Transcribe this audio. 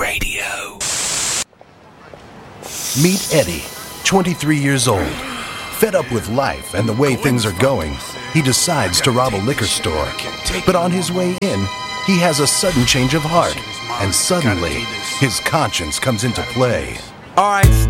Radio. Meet Eddie, 23 years old. Fed up with life and the way things are going, he decides to rob a liquor store. But on his way in, he has a sudden change of heart, and suddenly, his conscience comes into play. Alright,